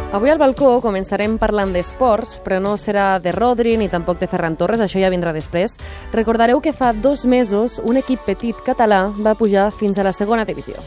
Avui al balcó començarem parlant d'esports, però no serà de Rodri ni tampoc de Ferran Torres, això ja vindrà després. Recordareu que fa 2 mesos un equip petit català va pujar fins a la segona divisió.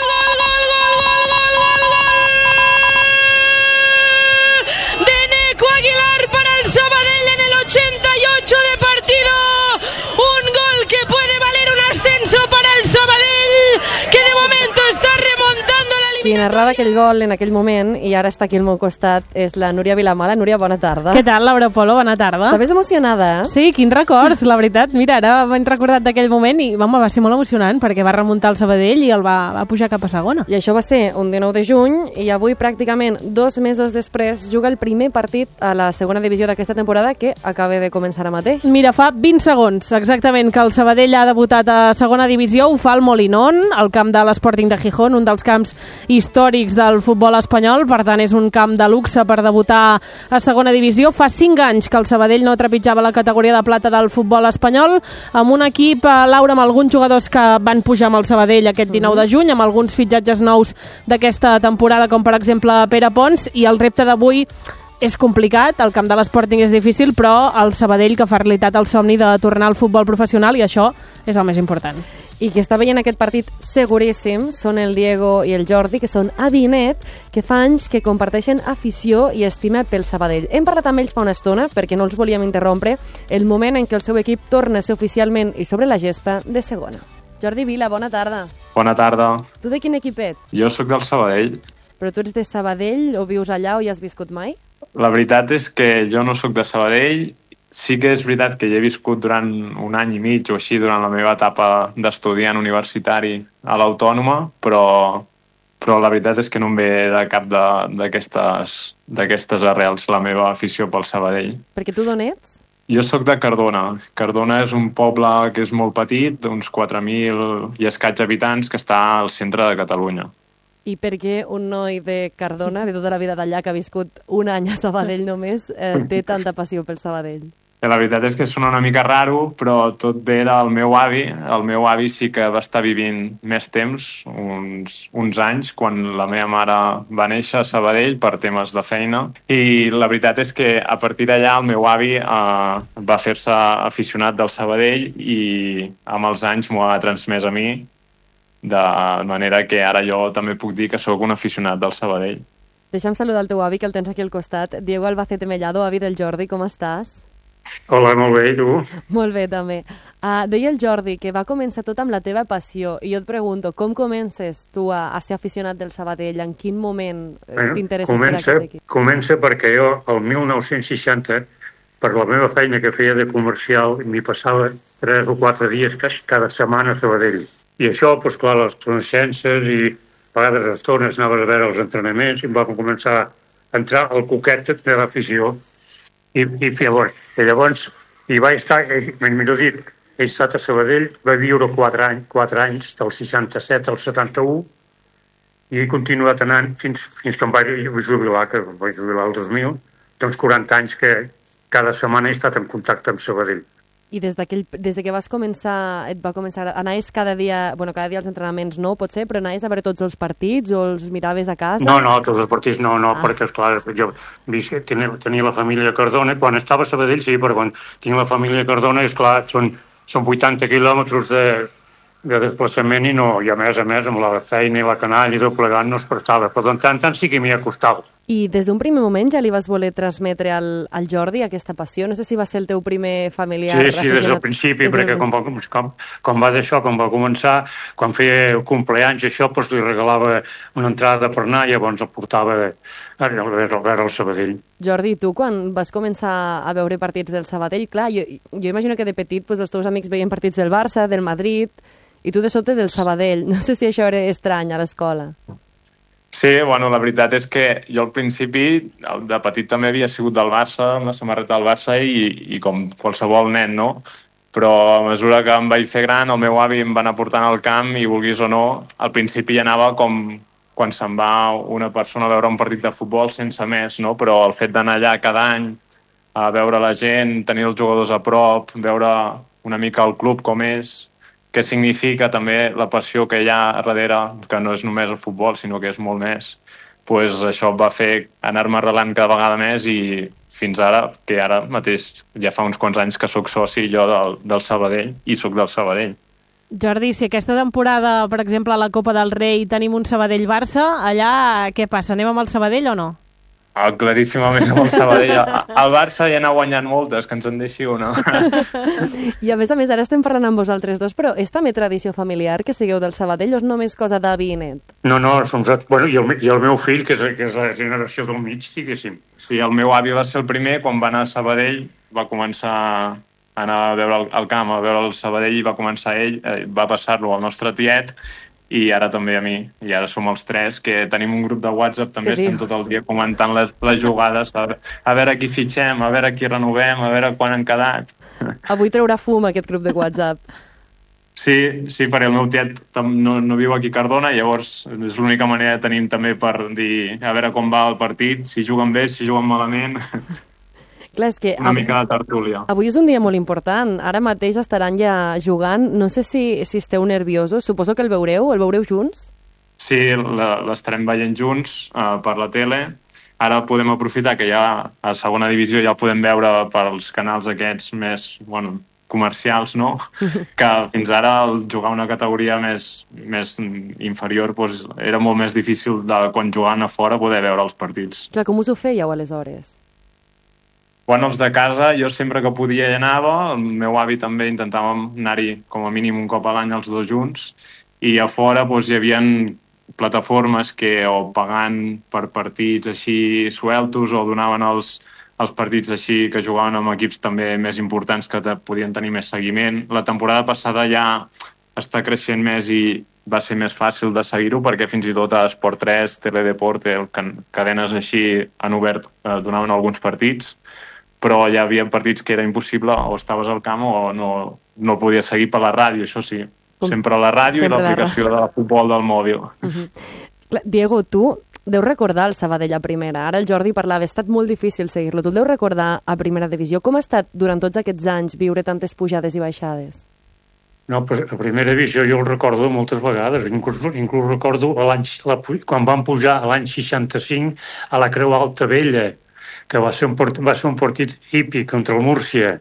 De Neco Aguilar para el Sabadell en el 88 de partido. Un gol que puede valer un ascenso para el Sabadell, que de momento está remontando la Qui narrava aquell gol en aquell moment i ara està aquí al meu costat és la Núria Vilamala. Núria, bona tarda. Què tal, Laura Polo? Bona tarda. Estaves emocionada, eh? Sí, quins records, la veritat. Mira, ara m'he recordat d'aquell moment i va ser molt emocionant perquè va remuntar el Sabadell i el va pujar cap a segona. I això va ser un 19 de juny i avui, pràcticament 2 mesos després, juga el primer partit a la segona divisió d'aquesta temporada que acaba de començar ara mateix. Mira, fa 20 segons exactament que el Sabadell ha debutat a segona divisió. Ho fa el Molinón, al camp de l'Sporting de Gijón, un dels camps històrics del futbol espanyol. Per tant, és un camp de luxe per debutar a segona divisió. Fa 5 anys que el Sabadell no trepitjava la categoria de plata del futbol espanyol, amb un equip, Laura, amb alguns jugadors que van pujar amb el Sabadell aquest 19 de juny, amb alguns fitxatges nous d'aquesta temporada, com per exemple Pere Pons, i el repte d'avui és complicat, el camp de l'Sporting és difícil, però el Sabadell que fa realitat el somni de tornar al futbol professional, i això és el més important. I qui està veient aquest partit seguríssim són el Diego i el Jordi, que són avi i net, que fa anys que comparteixen afició i estima pel Sabadell. Hem parlat amb ells fa una estona, perquè no els volíem interrompre, el moment en què el seu equip torna a ser oficialment i sobre la gespa de segona. Jordi Vila, bona tarda. Bona tarda. Tu de quin equip ets? Jo sóc del Sabadell. Però tu ets de Sabadell o vius allà o hi has viscut mai? La veritat és que jo no sóc de Sabadell. Sí que és veritat que hi he viscut durant un any i mig o així durant la meva etapa d'estudiant universitari a l'Autònoma, però la veritat és que no em ve de cap d'aquestes arrels la meva afició pel Sabadell. Perquè tu d'on ets? Jo sóc de Cardona. Cardona és un poble que és molt petit, d'uns 4.000 i escaig habitants, que està al centre de Catalunya. I per què un noi de Cardona, de tota la vida d'allà, que ha viscut un any a Sabadell només, té tanta passió pel Sabadell? La veritat és que sona una mica raro, però tot ve del meu avi. El meu avi sí que va estar vivint més temps, uns anys, quan la meva mare va néixer a Sabadell per temes de feina. I la veritat és que a partir d'allà el meu avi va fer-se aficionat del Sabadell i amb els anys m'ho ha transmès a mi, de manera que ara jo també puc dir que sóc un aficionat del Sabadell. Deixa'm saludar el teu avi, que el tens aquí al costat. Diego Albacete Mellado, avi del Jordi, com estàs? Hola, molt bé, i tu? Molt bé, també. Deia el Jordi que va començar tot amb la teva passió, i jo et pregunto, com comences tu a ser aficionat del Sabadell? En quin moment t'interesses per aquest equip? Comença perquè jo, el 1960, per la meva feina que feia de comercial, m'hi passava 3 o 4 dies cada setmana a Sabadell. I això, doncs clar, les coneixences i a vegades estones anava a veure els entrenaments i em va començar a entrar al coquet de l'afició. I llavors hi vaig estar, millor dit, he estat a Sabadell, va viure 4 anys, del 67 al 71, i he continuat anant fins que em vaig jubilar, que em vaig jubilar el 2000, doncs 40 anys que cada setmana he estat en contacte amb Sabadell. I des que vas començar, anaves cada dia als entrenaments no, potser, però anaves a veure tots els partits o els miraves a casa? No, tots els partits no, perquè, esclar, jo tenia la família a Cardona, quan estava a Sabadell sí, però quan tinc la família a Cardona, esclar, són 80 quilòmetres de desplaçament i no, i a més, amb la feina i la canalla i tot plegat no es prestava, però tant sí que m'hi ha costat. I des d'un primer moment ja li vas voler transmetre al Jordi aquesta passió? No sé si va ser el teu primer familiar. Sí, des del principi, perquè com va començar, quan feia cumpleaños això, doncs li regalava una entrada per anar i llavors el portava a veure el Sabadell. Jordi, tu quan vas començar a veure partits del Sabadell, clar, jo imagino que de petit els teus amics veien partits del Barça, del Madrid, i tu de sobte del Sabadell. No sé si això era estrany a l'escola. Sí, la veritat és que jo al principi, de petit també havia sigut del Barça, amb la samarreta del Barça i com qualsevol nen, no? Però a mesura que em vaig fer gran, el meu avi em va anar portant al camp i, vulguis o no, al principi anava com quan se'n va una persona a veure un partit de futbol sense més, no? Però el fet d'anar allà cada any, a veure la gent, tenir els jugadors a prop, veure una mica el club com és, què significa també la passió que hi ha a darrere, que no és només el futbol, sinó que és molt més. pues això em va fer anar-me arrelant cada vegada més i fins ara, que ara mateix ja fa uns quants anys que sóc soci jo del Sabadell i sóc del Sabadell. Jordi, si aquesta temporada, per exemple, a la Copa del Rei tenim un Sabadell-Barça, allà què passa? Anem amb el Sabadell o no? Claríssimament amb el Sabadell. El Barça ja n'ha guanyat moltes, que ens en deixi una. I a més, ara estem parlant amb vosaltres dos, però és també tradició familiar que sigueu del Sabadell o és només cosa d'avi i net? No, som... Bueno, i el meu fill, que és la generació del mig, diguéssim. Sí, el meu avi va ser el primer, quan va anar a Sabadell, va començar a anar a veure el camp, a veure el Sabadell, i va començar ell, va passar-lo al nostre tiet, i ara també a mi, i ara som els tres, que tenim un grup de WhatsApp, també estem tot el dia comentant les jugades, a veure qui fitxem, a veure qui renovem, a veure quan han quedat. Avui traurà fum aquest grup de WhatsApp. Sí, perquè el meu tiet no viu aquí a Cardona, llavors és l'única manera que tenim també per dir a veure com va el partit, si juguen bé, si juguen malament... Clar, és que una mica de tertúlia. Avui és un dia molt important. Ara mateix estaran ja jugant. No sé si esteu nerviosos. Suposo que el veureu junts? Sí, l'estarem veient junts per la tele. Ara podem aprofitar que ja a segona divisió ja el podem veure pels canals aquests més comercials, no? Que fins ara jugar una categoria més inferior era molt més difícil quan jugant a fora poder veure els partits. Clar, com us ho fèieu aleshores? Bueno, els de casa, jo sempre que podia hi anava, el meu avi també intentàvem anar-hi com a mínim un cop a l'any els dos junts, i a fora hi havia plataformes que o pagant per partits així sueltos o donaven els partits així que jugaven amb equips també més importants que podien tenir més seguiment. La temporada passada ja està creixent més i va ser més fàcil de seguir-ho perquè fins i tot a Esport 3, Teledeporte, cadenes així han obert, donaven alguns partits, però hi havia partits que era impossible, o estaves al camp o no podies seguir per la ràdio, això sí. Sempre a la ràdio i l'aplicació de futbol del mòbil. Diego, tu deus recordar el Sabadell a primera. Ara el Jordi parlava, ha estat molt difícil seguir-lo. Tu el deus recordar a primera divisió. Com ha estat durant tots aquests anys viure tantes pujades i baixades? No, pues a primera divisió jo el recordo moltes vegades. Inclús recordo quan van pujar l'any 65 a la Creu Alta Vella, que va ser un partit hípic contra el Múrcia.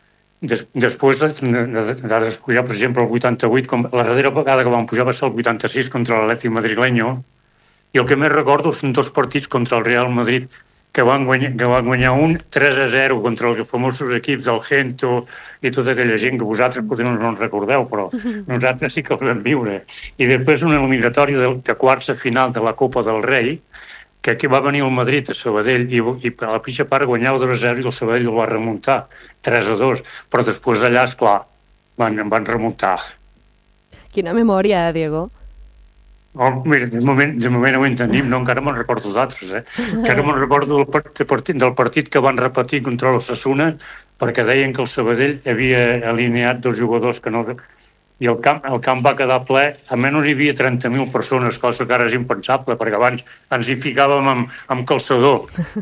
Després de pujar, per exemple, el 88, la darrera vegada que van pujar va ser el 86 contra l'Atlètic Madrileño, i el que més recordo són dos partits contra el Real Madrid que van guanyar un 3-0 contra els famosos equips del Gento i tota aquella gent que vosaltres potser no en recordeu, però nosaltres sí que els vam viure. I després una eliminatòria de quarts de final de la Copa del Rei, que aquí va venir el Madrid a Sabadell i a la pitja part guanyava 2-0 i el Sabadell el va remuntar 3-2, però després d'allà, esclar, van remuntar. Quina memòria, Diego? Oh, mira, de moment no ho entenim, no, encara me'n recordo d'altres, encara me'n recordo del partit que van repetir contra l'Osasuna perquè deien que el Sabadell havia alineat dos jugadors que no... I el camp va quedar ple, almenys hi havia 30.000 persones, cosa que ara és impensable, perquè abans ens hi ficàvem amb calçador.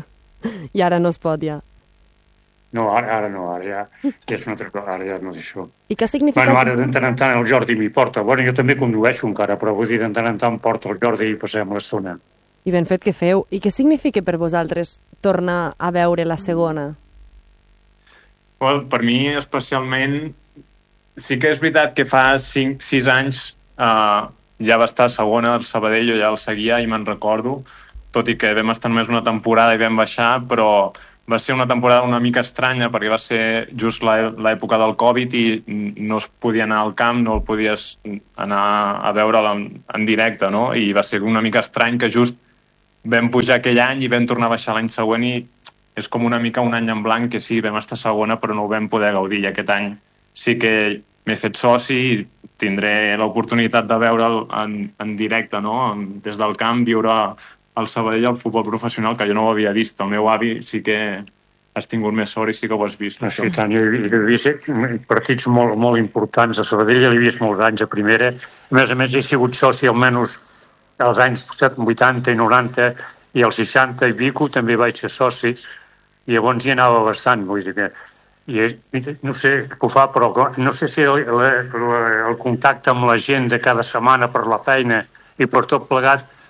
I ara no es pot, ja. No, ara no, ara ja és una altra cosa, ara ja no és això. I què ha significat? Bueno, ara de tant en tant el Jordi m'hi porta. Bueno, jo també condueixo encara, però vull dir, de tant en tant porta el Jordi i passem l'estona. I ben fet que feu. I què significa per vosaltres tornar a veure la segona? Well, per mi, especialment, sí que és veritat que fa 5-6 anys ja va estar segona al Sabadell, jo ja el seguia i me'n recordo, tot i que vam estar només una temporada i vam baixar, però va ser una temporada una mica estranya perquè va ser just l'època del Covid i no es podia anar al camp, no el podies anar a veure en directe, no? I va ser una mica estrany que just vam pujar aquell any i vam tornar a baixar l'any següent i és com una mica un any en blanc que sí, vam estar segona però no ho vam poder gaudir i aquest any sí que m'he fet soci i tindré l'oportunitat de veure'l en directe, no? Des del camp, viure el Sabadell al futbol professional, que jo no ho havia vist. El meu avi sí que has tingut més sort i sí que ho has vist. Sí, tant, jo he vist partits molt, molt importants a Sabadell, ja l'he vist molts anys a primera. A més, he sigut soci almenys als anys 80 i 90 i als 60 i pico també vaig ser soci i llavors hi anava bastant, vull dir que no sé què ho fa, però no sé si el contacte amb la gent de cada setmana per la feina i per tot plegat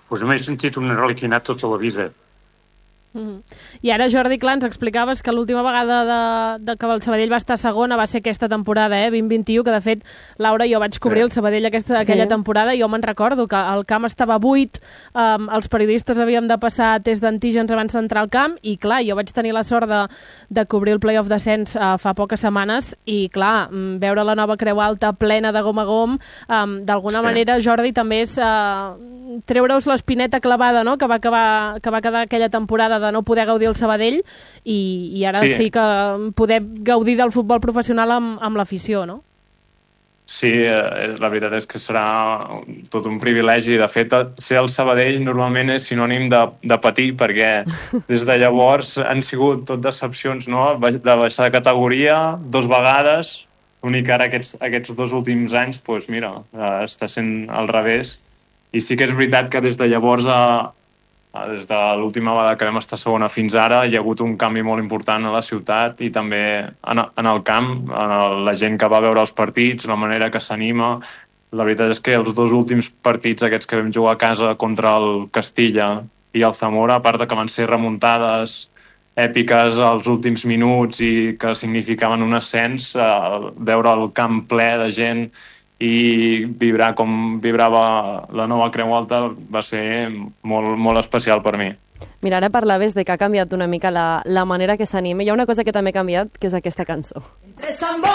doncs m'he sentit un reliquinat tota la vida. I ara, Jordi, clar, ens explicaves que l'última vegada que el Sabadell va estar a segona va ser aquesta temporada, 2021, que de fet, Laura, jo vaig cobrir el Sabadell aquella temporada i jo me'n recordo que el camp estava buit, els periodistes havíem de passar test d'antígens abans d'entrar al camp i, clar, jo vaig tenir la sort de cobrir el play-off descens fa poques setmanes i, clar, veure la nova Creu Alta plena de gom a gom, d'alguna manera, Jordi, també és treure-us l'espineta clavada, no?, que va quedar aquella temporada de no poder gaudir el Sabadell i ara sí que poder gaudir del futbol professional amb l'afició, no? Sí, la veritat és que serà tot un privilegi. De fet, ser el Sabadell normalment és sinònim de patir, perquè des de llavors han sigut tot decepcions, no?, de baixar de categoria 2 vegades, l'únic ara aquests 2 últims anys, doncs mira, està sent al revés. I sí que és veritat que des de llavors des de l'última vegada que vam estar segona fins ara hi ha hagut un canvi molt important a la ciutat i també en el camp, la gent que va veure els partits, la manera que s'anima. La veritat és que els 2 últims partits aquests que vam jugar a casa contra el Castilla i el Zamora, a part de que van ser remuntades èpiques als últims minuts i que significaven un ascens, veure el camp ple de gent i vibrar com vibrava la nova Creu Alta va ser molt, molt especial per mi. Mira, ara parlaves de que ha canviat una mica la manera que s'anima. Hi ha una cosa que també ha canviat, que és aquesta cançó.